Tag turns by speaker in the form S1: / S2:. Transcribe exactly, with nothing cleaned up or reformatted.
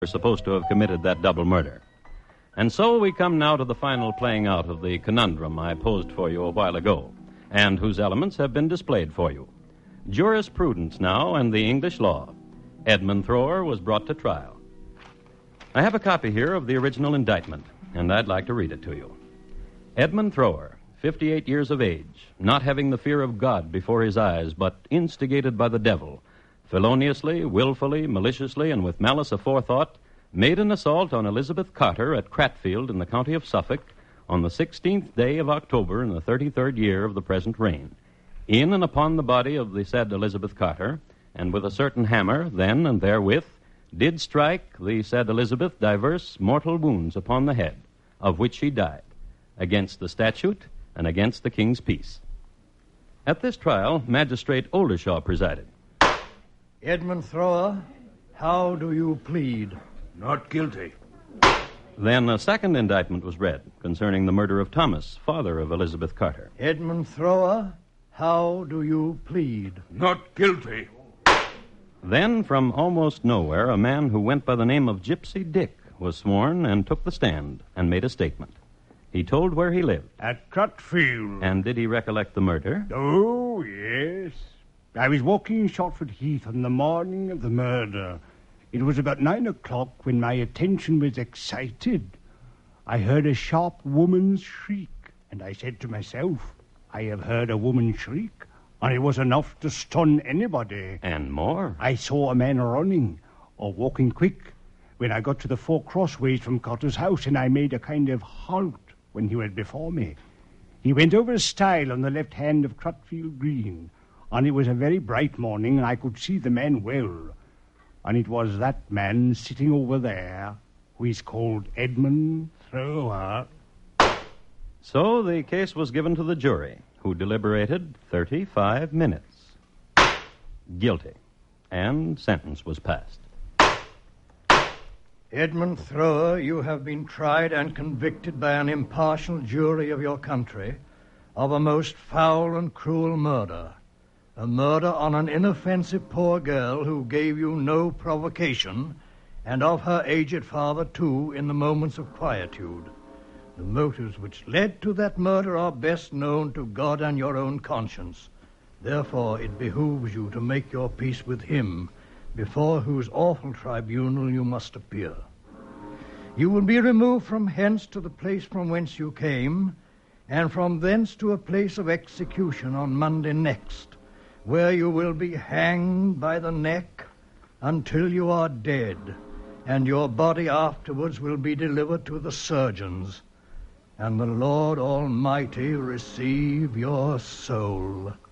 S1: are supposed to have committed that double murder. And so we come now to the final playing out of the conundrum I posed for you a while ago, and whose elements have been displayed for you. Jurisprudence now and the English law. Edmund Thrower was brought to trial. I have a copy here of the original indictment, and I'd like to read it to you. Edmund Thrower, fifty-eight years of age, not having the fear of God before his eyes, but instigated by the devil, feloniously, willfully, maliciously, and with malice aforethought, made an assault on Elizabeth Carter at Cratfield in the county of Suffolk on the sixteenth day of October in the thirty-third year of the present reign, in and upon the body of the said Elizabeth Carter, and with a certain hammer, then and therewith, did strike the said Elizabeth divers mortal wounds upon the head, of which she died, against the statute and against the king's peace. At this trial, Magistrate Oldershaw presided.
S2: Edmund Thrower, how do you plead?
S3: Not guilty.
S1: Then a second indictment was read concerning the murder of Thomas, father of Elizabeth Carter.
S2: Edmund Thrower, how do you plead?
S3: Not guilty.
S1: Then, from almost nowhere, a man who went by the name of Gypsy Dick was sworn and took the stand and made a statement. He told where he lived.
S4: At Crutfield.
S1: And did he recollect the murder?
S4: Oh, yes. I was walking Shotford Heath on the morning of the murder. It was about nine o'clock when my attention was excited. I heard a sharp woman's shriek, and I said to myself, I have heard a woman shriek, and it was enough to stun anybody.
S1: And more?
S4: I saw a man running, or walking quick, when I got to the four crossways from Cotter's house, and I made a kind of halt when he went before me. He went over a stile on the left hand of Crutfield Green, and it was a very bright morning, and I could see the man well. And it was that man sitting over there who is called Edmund Thrower.
S1: So the case was given to the jury, who deliberated thirty-five minutes. Guilty. And sentence was passed.
S2: Edmund Thrower, you have been tried and convicted by an impartial jury of your country of a most foul and cruel murder. A murder on an inoffensive poor girl who gave you no provocation, and of her aged father, too, in the moments of quietude. The motives which led to that murder are best known to God and your own conscience. Therefore, it behooves you to make your peace with him, before whose awful tribunal you must appear. You will be removed from hence to the place from whence you came, and from thence to a place of execution on Monday next, where you will be hanged by the neck until you are dead, and your body afterwards will be delivered to the surgeons, and the Lord Almighty receive your soul.